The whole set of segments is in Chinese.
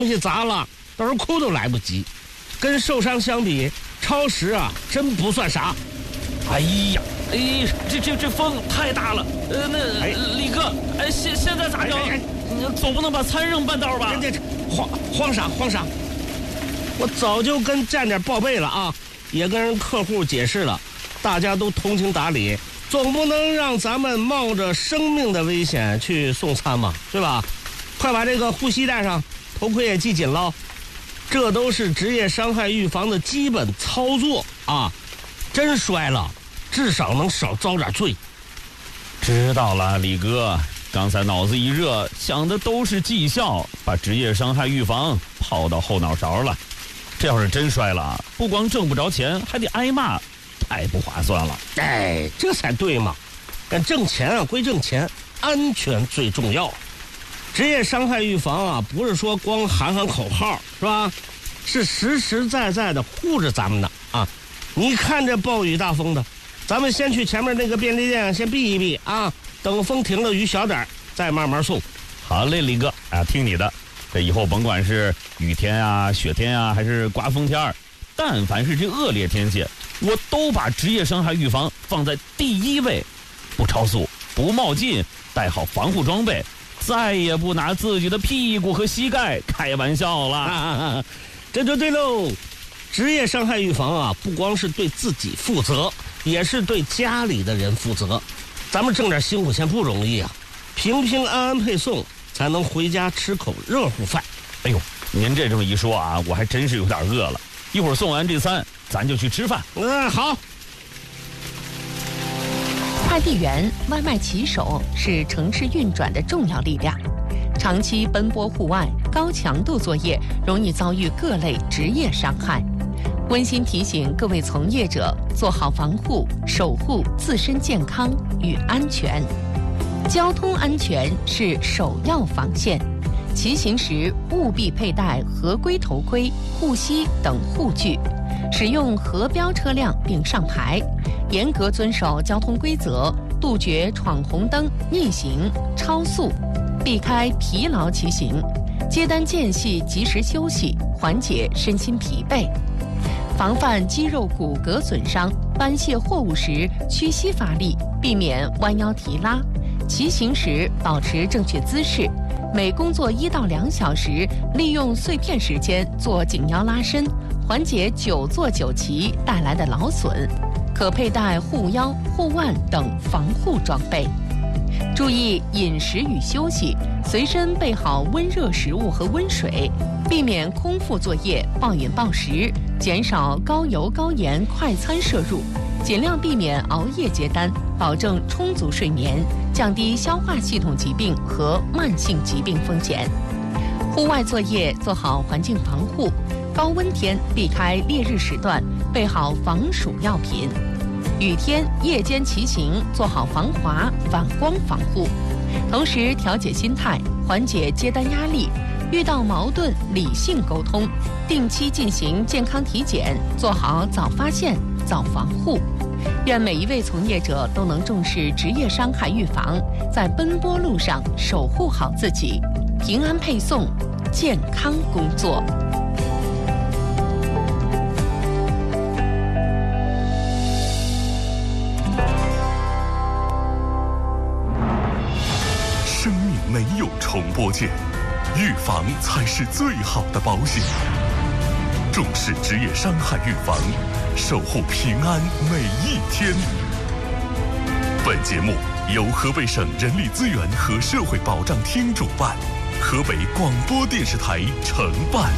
西砸了，到时候哭都来不及。跟受伤相比，超时啊真不算啥。 哎呀，这风太大了。李哥，现在咋整？总不能把餐扔半道吧？ 慌啥？我早就跟站点报备了啊，也跟人客户解释了，大家都通情达理，总不能让咱们冒着生命的危险去送餐嘛，对吧？快把这个护膝带上，头盔也系紧了，这都是职业伤害预防的基本操作啊！真摔了，至少能少遭点罪。 知道了，李哥，刚才脑子一热，想的都是绩效，把职业伤害预防抛到后脑勺了。这要是真摔了，不光挣不着钱，还得挨骂，太不划算了。 哎，这才对嘛！但挣钱啊归挣钱，安全最重要。职业伤害预防啊，不是说光喊口号，是吧？是实实在在的护着咱们的啊！你看这暴雨大风的，咱们先去前面那个便利店先避一避啊，等风停了雨小点再慢慢送。 好嘞，李哥啊，听你的。这以后甭管是雨天啊、雪天啊，还是刮风天，但凡是这恶劣天气，我都把职业伤害预防放在第一位。不超速，不冒进，带好防护装备，再也不拿自己的屁股和膝盖开玩笑了。 这就对喽。职业伤害预防啊，不光是对自己负责，也是对家里的人负责。咱们挣点辛苦钱不容易啊，平平安安配送，才能回家吃口热乎饭。 哎呦，您这么一说啊，我还真是有点饿了。一会儿送完这餐，咱就去吃饭。 好。 快递员、外卖骑手是城市运转的重要力量。长期奔波户外、高强度作业，容易遭遇各类职业伤害。温馨提醒各位从业者做好防护，守护自身健康与安全。交通安全是首要防线，骑行时务必佩戴合规头盔、护膝等护具，使用核标车辆并上牌，严格遵守交通规则，杜绝闯红灯、逆行、超速，避开疲劳骑行，接单间隙及时休息，缓解身心疲惫。防范肌肉骨骼损伤，搬卸货物时屈膝发力，避免弯腰提拉。骑行时保持正确姿势，每工作1到2小时，利用碎片时间做颈腰拉伸，缓解久坐久骑带来的劳损。可佩戴护腰、护腕等防护装备。注意饮食与休息，随身备好温热食物和温水，避免空腹作业、暴饮暴食，减少高油高盐快餐摄入，尽量避免熬夜接单，保证充足睡眠，降低消化系统疾病和慢性疾病风险。户外作业做好环境防护，高温天避开烈日时段，备好防暑药品。雨天夜间骑行做好防滑、反光防护，同时调节心态，缓解接单压力。遇到矛盾，理性沟通，定期进行健康体检，做好早发现、早防护。愿每一位从业者都能重视职业伤害预防，在奔波路上守护好自己，平安配送，健康工作。 生命没有重播键，预防才是最好的保险。重视职业伤害预防，守护平安每一天。本节目由河北省人力资源和社会保障厅主办，河北广播电视台承办。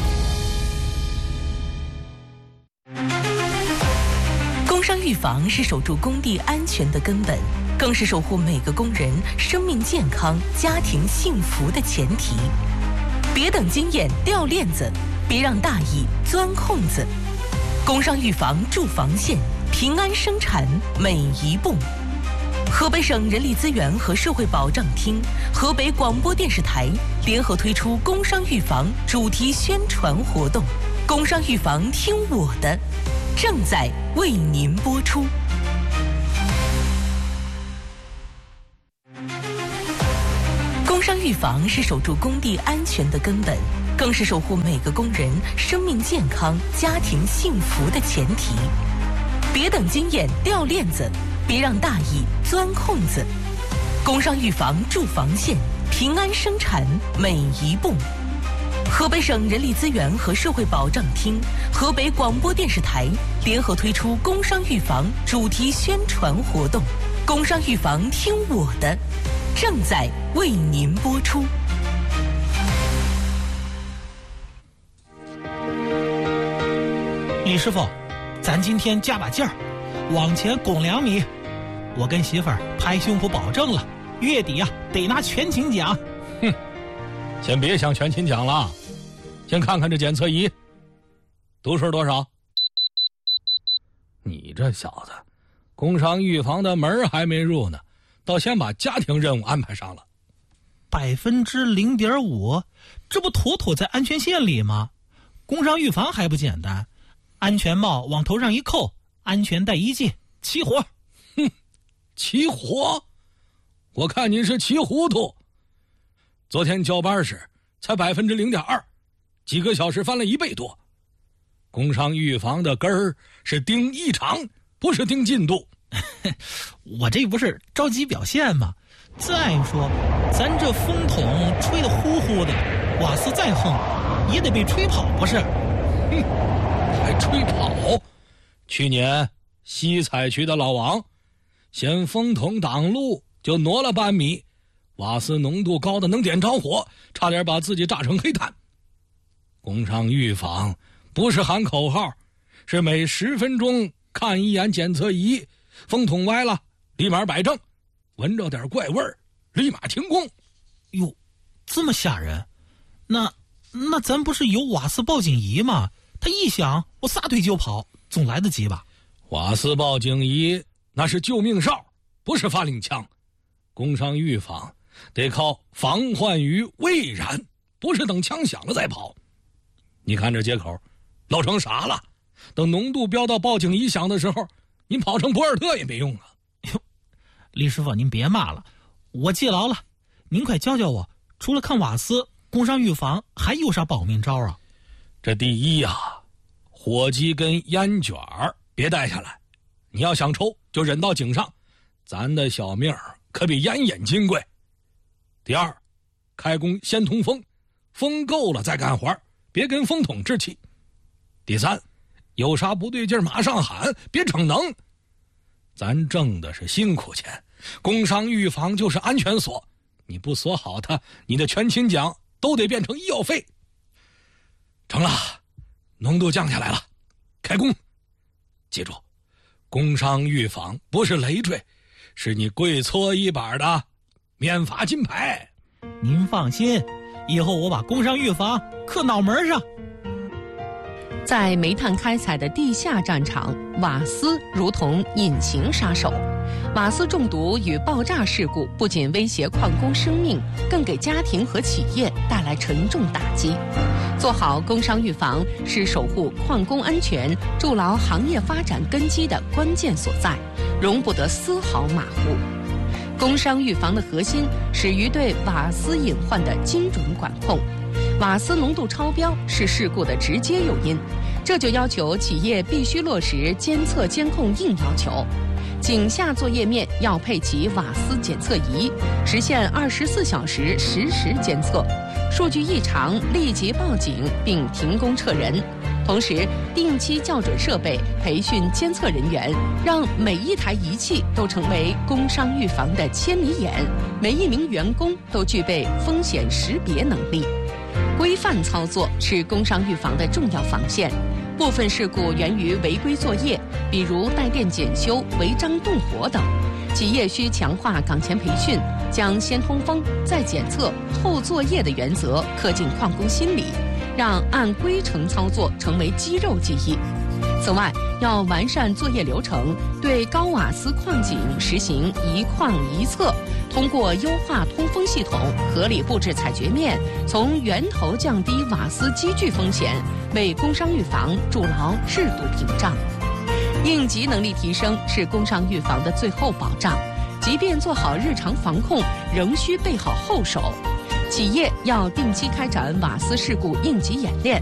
工伤预防是守住工地安全的根本，更是守护每个工人生命健康、家庭幸福的前提。别等经验掉链子，别让大意钻空子。工伤预防筑防线，平安生产每一步。河北省人力资源和社会保障厅、河北广播电视台联合推出工伤预防主题宣传活动“工伤预防听我的”，正在为您播出。工伤预防是守住工地安全的根本，更是守护每个工人生命健康、家庭幸福的前提。别等经验掉链子，别让大意钻空子。工商预防驻防线，平安生产每一步。河北省人力资源和社会保障厅、河北广播电视台联合推出工商预防主题宣传活动，工商预防听我的，正在为您播出。 李师傅，咱今天加把劲儿，往前拱2米。我跟媳妇儿拍胸脯保证了，月底得拿全勤奖。 先别想全勤奖了，先看看这检测仪，度数多少？你这小子，工商预防的门还没入呢，倒先把家庭任务安排上了。 0.5%，这不妥妥在安全线里吗？工商预防还不简单，安全帽往头上一扣，安全带一系，齐活。 齐活？我看你是骑糊涂。昨天交班时才0.2%，几个小时翻了1倍多。工商预防的根儿是盯异常，不是盯进度。 我这不是着急表现吗？再说咱这风筒吹得呼呼的，瓦斯再横也得被吹跑不是？ 还吹跑？去年西采区的老王嫌风筒挡路就挪了半米，瓦斯浓度高的能点着火，差点把自己炸成黑炭。工商预防不是喊口号，是每10分钟看一眼检测仪，风筒歪了立马摆正，闻着点怪味儿立马停工。 哟，这么吓人？那咱不是有瓦斯报警仪吗？它一响我撒腿就跑，总来得及吧？ 瓦斯报警仪那是救命哨，不是发令枪。工商预防得靠防患于未然，不是等枪响了再跑。你看这街口漏成啥了？等浓度飙到报警仪响的时候，您跑成博尔特也没用啊。 哟，李师傅您别骂了，我记牢了。您快教教我，除了看瓦斯，工商预防还有啥保命招啊？ 这第一火机跟烟卷别带下来，你要想抽就忍到井上，咱的小命可比烟眼金贵。第二，开工先通风，风够了再干活，别跟风筒置气。第三，有啥不对劲马上喊，别逞能。咱挣的是辛苦钱，工商预防就是安全锁，你不锁好它，你的全勤奖都得变成医药费。成了，浓度降下来了，开工。记住，工商预防不是累赘，是你跪搓衣板的免罚金牌。 您放心，以后我把工商预防刻脑门上。 在煤炭开采的地下战场，瓦斯如同隐形杀手。瓦斯中毒与爆炸事故不仅威胁矿工生命，更给家庭和企业带来沉重打击。做好工商预防是守护矿工安全、筑牢行业发展根基的关键所在，容不得丝毫马虎。工商预防的核心始于对瓦斯隐患的精准管控。瓦斯浓度超标是事故的直接诱因，这就要求企业必须落实监测监控硬要求。井下作业面要配齐瓦斯检测仪，实现24小时实时监测，数据异常立即报警并停工撤人。同时，定期校准设备，培训监测人员，让每一台仪器都成为工商预防的千里眼，每一名员工都具备风险识别能力。规范操作是工商预防的重要防线。部分事故源于违规作业，比如带电检修、违章动火等。企业需强化岗前培训，将先通风、再检测、后作业的原则刻进矿工心里，让按规程操作成为肌肉记忆。此外，要完善作业流程，对高瓦斯矿井实行一矿一测，通过优化通风系统、合理布置采掘面，从源头降低瓦斯积聚风险，为工商预防筑牢制度屏障。应急能力提升是工商预防的最后保障，即便做好日常防控，仍需备好后手。 企业要定期开展瓦斯事故应急演练，